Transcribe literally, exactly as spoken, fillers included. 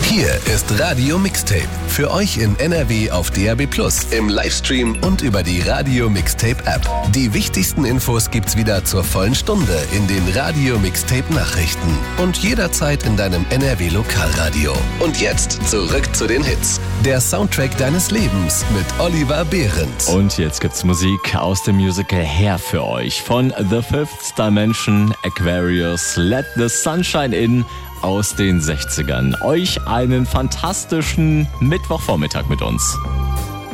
Hier ist Radio Mixtape. Für euch in N R W auf D A B plus, im Livestream und über die Radio Mixtape App. Die wichtigsten Infos gibt's wieder zur vollen Stunde in den Radio Mixtape Nachrichten und jederzeit in deinem N R W Lokalradio. Und jetzt zurück zu den Hits. Der Soundtrack deines Lebens mit Oliver Behrendt. Und jetzt gibt's Musik aus dem Musical Hair für euch von The Fifth Dimension, Aquarius, Let the Sunshine In aus den sechzigern. Euch einen fantastischen Mittwochvormittag mit uns.